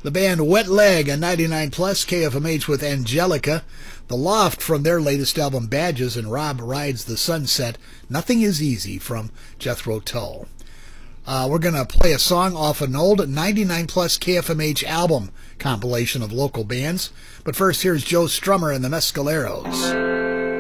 The band Wet Leg on 99 Plus KFMH with Angelica. The Loft from their latest album Badges, and Rob Rides the Sunset. Nothing is Easy from Jethro Tull. We're going to play a song off an old 99 Plus KFMH album compilation of local bands. But first, here's Joe Strummer and the Mescaleros.